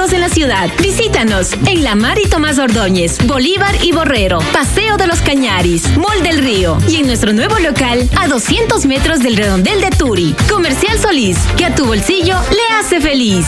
estamos en la ciudad. Visítanos en La Mar y Tomás Ordóñez, Bolívar y Borrero, Paseo de los Cañaris, Mall del Río y en nuestro nuevo local a 200 metros del Redondel de Turi. Comercial Solís, que a tu bolsillo le hace feliz.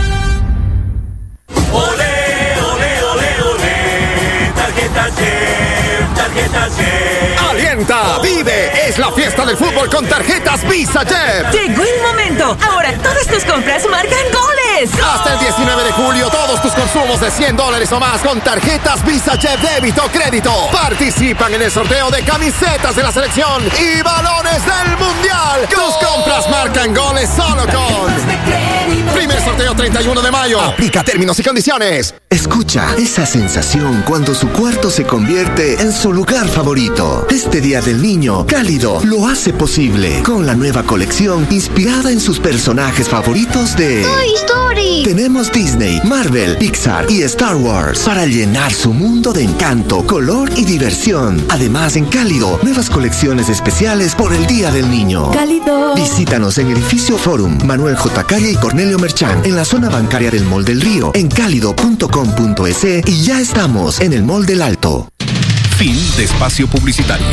Ole, ole, ole, ole, tarjeta Chef, tarjeta Chef. ¡Alienta! ¡Vive! Es la fiesta del fútbol con tarjetas Visa Chef. ¡Llegó el momento! Ahora todas tus compras marcan goles. Hasta el 19 de julio, todos tus consumos de $100 o más con tarjetas Visa Chef débito o crédito participan en el sorteo de camisetas de la selección y balones del Mundial. Tus compras marcan goles solo con primer sorteo 31 de mayo. Aplica términos y condiciones. Escucha esa sensación cuando su cuarto se convierte en su lugar favorito. Este Día del Niño, Cálido lo hace posible con la nueva colección inspirada en sus personajes favoritos de Toy Story. Tenemos Disney, Marvel, Pixar y Star Wars para llenar su mundo de encanto, color y diversión. Además, en Cálido, nuevas colecciones especiales por el Día del Niño. Cálido. Visítanos en Edificio Forum, Manuel J. Calle y Cornelio Merchán, en la zona bancaria del Mall del Río, en cálido.com.es y ya estamos en el Mall del Alto. Fin de espacio publicitario.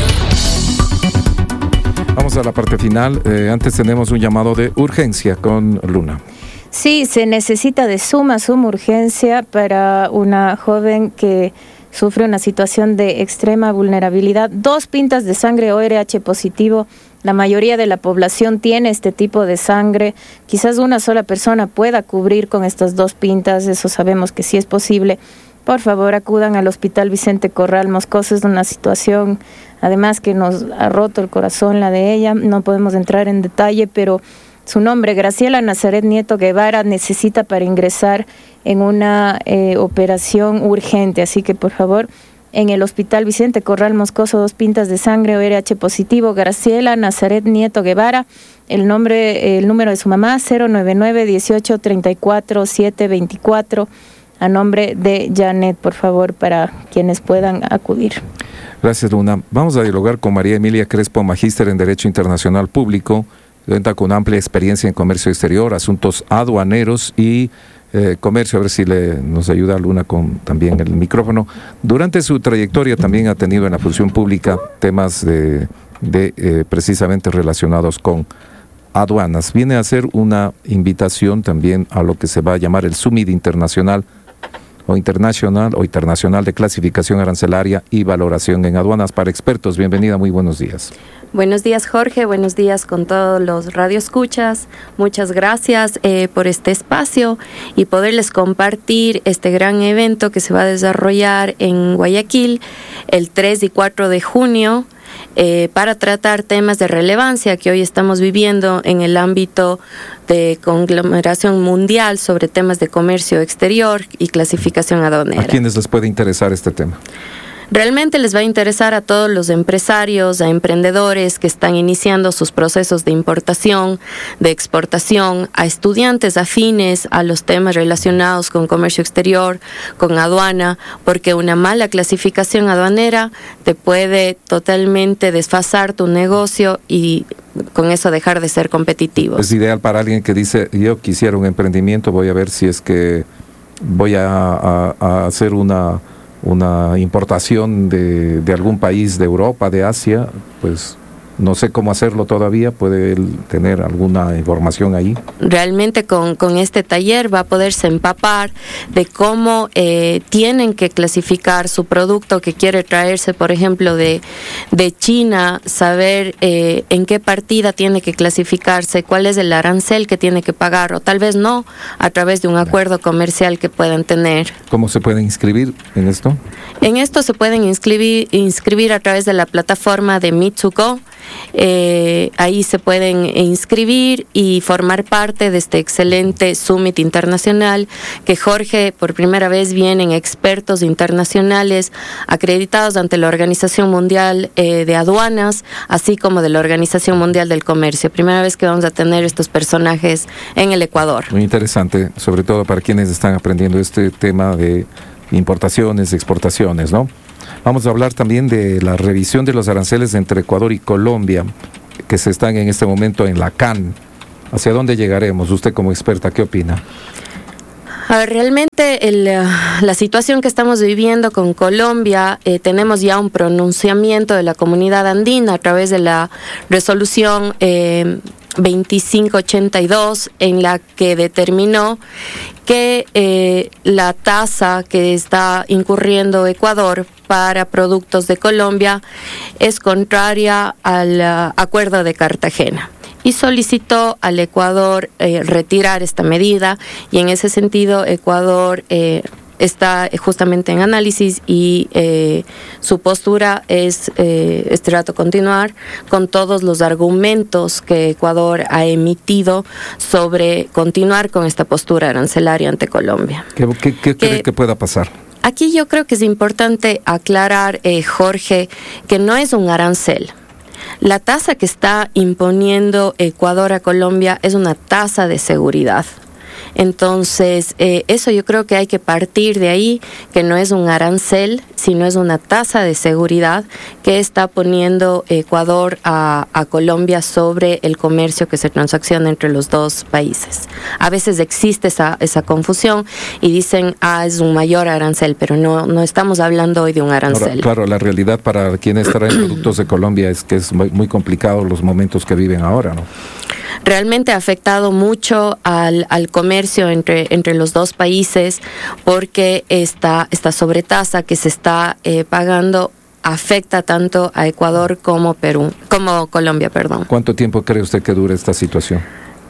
Vamos a la parte final. Antes tenemos un llamado de urgencia con Luna. Sí, se necesita de suma urgencia para una joven que sufre una situación de extrema vulnerabilidad. 2 pintas de sangre ORH positivo. La mayoría de la población tiene este tipo de sangre. Quizás una sola persona pueda cubrir con estas 2 pintas. Eso sabemos que sí es posible. Por favor, acudan al Hospital Vicente Corral Moscoso. Es una situación, además, que nos ha roto el corazón la de ella. No podemos entrar en detalle, pero su nombre, Graciela Nazaret Nieto Guevara, necesita para ingresar en una operación urgente. Así que, por favor, en el Hospital Vicente Corral Moscoso, 2 pintas de sangre ORH positivo, Graciela Nazaret Nieto Guevara. El número de su mamá, 099 18 34 724. A nombre de Janet, por favor, para quienes puedan acudir. Gracias, Luna. Vamos a dialogar con María Emilia Crespo, magíster en Derecho Internacional Público, cuenta con amplia experiencia en comercio exterior, asuntos aduaneros y comercio. A ver si nos ayuda Luna con también el micrófono. Durante su trayectoria también ha tenido en la función pública temas de precisamente relacionados con aduanas. Viene a hacer una invitación también a lo que se va a llamar el Summit Internacional de Clasificación Arancelaria y Valoración en Aduanas para expertos. Bienvenida, muy buenos días. Buenos días, Jorge, buenos días con todos los radioescuchas. Muchas gracias por este espacio y poderles compartir este gran evento que se va a desarrollar en Guayaquil el 3 y 4 de junio. Para tratar temas de relevancia que hoy estamos viviendo en el ámbito de conglomeración mundial sobre temas de comercio exterior y clasificación aduanera. ¿A quiénes les puede interesar este tema? Realmente les va a interesar a todos los empresarios, a emprendedores que están iniciando sus procesos de importación, de exportación, a estudiantes afines a los temas relacionados con comercio exterior, con aduana, porque una mala clasificación aduanera te puede totalmente desfasar tu negocio y con eso dejar de ser competitivo. Es ideal para alguien que dice, yo quisiera un emprendimiento, voy a ver si es que voy a hacer una importación de algún país de Europa, de Asia, pues no sé cómo hacerlo todavía. ¿Puede él tener alguna información ahí? Realmente con este taller va a poderse empapar de cómo tienen que clasificar su producto que quiere traerse, por ejemplo, de China, saber en qué partida tiene que clasificarse, cuál es el arancel que tiene que pagar, o tal vez no, a través de un acuerdo comercial que puedan tener. ¿Cómo se pueden inscribir en esto? En esto se pueden inscribir a través de la plataforma de Mitsuko. Ahí se pueden inscribir y formar parte de este excelente Summit Internacional que, Jorge, por primera vez vienen expertos internacionales acreditados ante la Organización Mundial de Aduanas, así como de la Organización Mundial del Comercio. Primera vez que vamos a tener estos personajes en el Ecuador. Muy interesante, sobre todo para quienes están aprendiendo este tema de importaciones, exportaciones, ¿no? Vamos a hablar también de la revisión de los aranceles entre Ecuador y Colombia, que se están en este momento en la CAN. ¿Hacia dónde llegaremos? Usted como experta, ¿qué opina? A ver, realmente la situación que estamos viviendo con Colombia, tenemos ya un pronunciamiento de la comunidad andina a través de la resolución 2582, en la que determinó que la tasa que está incurriendo Ecuador para productos de Colombia es contraria al Acuerdo de Cartagena, y solicitó al Ecuador retirar esta medida, y en ese sentido Ecuador está justamente en análisis, y su postura es este rato continuar con todos los argumentos que Ecuador ha emitido sobre continuar con esta postura arancelaria ante Colombia. ¿Qué cree que pueda pasar? Aquí yo creo que es importante aclarar, Jorge, que no es un arancel. La tasa que está imponiendo Ecuador a Colombia es una tasa de seguridad. Entonces, eso yo creo que hay que partir de ahí, que no es un arancel, sino es una tasa de seguridad que está poniendo Ecuador a Colombia sobre el comercio que se transacciona entre los dos países. A veces existe esa confusión y dicen, es un mayor arancel, pero no estamos hablando hoy de un arancel. Ahora, claro, la realidad para quienes traen productos de Colombia es que es muy complicado los momentos que viven ahora, ¿no? Realmente ha afectado mucho al comercio entre los dos países, porque esta sobretasa que se está pagando afecta tanto a Ecuador como Colombia, perdón. ¿Cuánto tiempo cree usted que dure esta situación?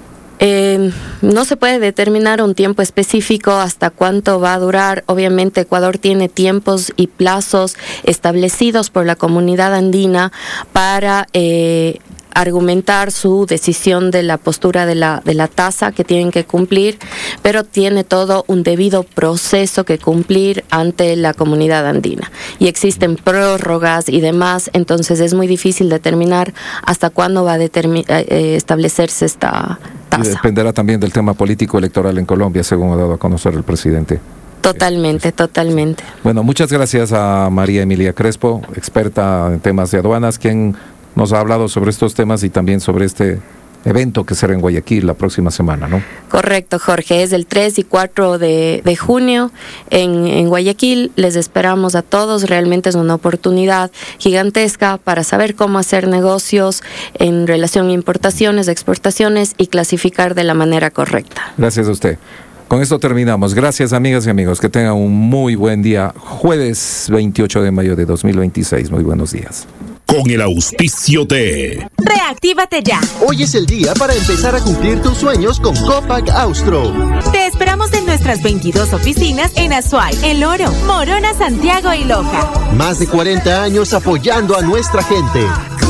No se puede determinar un tiempo específico hasta cuánto va a durar. Obviamente Ecuador tiene tiempos y plazos establecidos por la comunidad andina para argumentar su decisión de la postura de la tasa que tienen que cumplir, pero tiene todo un debido proceso que cumplir ante la comunidad andina, y existen prórrogas y demás. Entonces es muy difícil determinar hasta cuándo va a establecerse esta tasa. Y dependerá también del tema político electoral en Colombia, según ha dado a conocer el presidente. Totalmente. Bueno, muchas gracias a María Emilia Crespo, experta en temas de aduanas, quien nos ha hablado sobre estos temas y también sobre este evento que será en Guayaquil la próxima semana, ¿no? Correcto, Jorge, es el 3 y 4 de junio en Guayaquil. Les esperamos a todos. Realmente es una oportunidad gigantesca para saber cómo hacer negocios en relación a importaciones, exportaciones y clasificar de la manera correcta. Gracias a usted. Con esto terminamos. Gracias, amigas y amigos. Que tengan un muy buen día. Jueves 28 de mayo de 2026. Muy buenos días. Con el auspicio de Reactívate ya. Hoy es el día para empezar a cumplir tus sueños con Copac Austro. Te esperamos en nuestras 22 oficinas en Azuay, El Oro, Morona, Santiago y Loja. Más de 40 años apoyando a nuestra gente.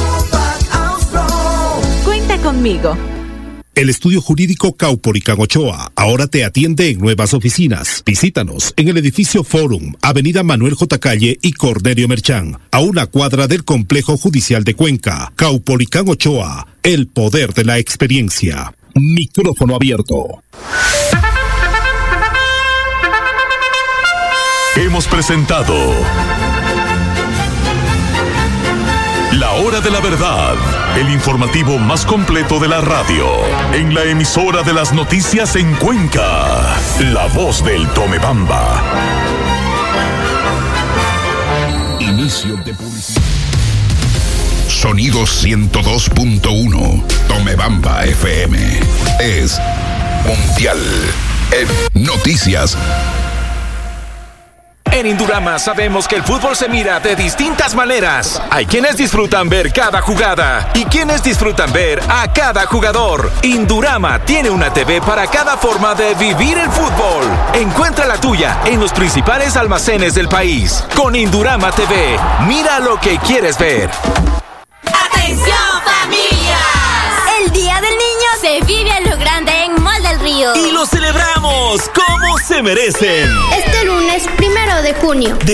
Cuenta conmigo. el estudio jurídico Caupolicán Ochoa ahora te atiende en nuevas oficinas. Visítanos en el edificio Forum, Avenida Manuel J. Calle y Cornelio Merchán, a una cuadra del Complejo Judicial de Cuenca. Caupolicán Ochoa, el poder de la experiencia. Micrófono abierto. Hemos presentado La Hora de la Verdad, el informativo más completo de la radio, en la emisora de las noticias en Cuenca, La Voz del Tomebamba. Inicio de publicidad. Sonido 102.1, Tomebamba FM. Es mundial en noticias. En Indurama sabemos que el fútbol se mira de distintas maneras. Hay quienes disfrutan ver cada jugada y quienes disfrutan ver a cada jugador. Indurama tiene una TV para cada forma de vivir el fútbol. Encuentra la tuya en los principales almacenes del país. Con Indurama TV, mira lo que quieres ver. ¡Atención, familias! El Día del Niño se vive a lo grande en Mall del Río. Y lo celebramos como se merecen. Este lunes 1 de junio.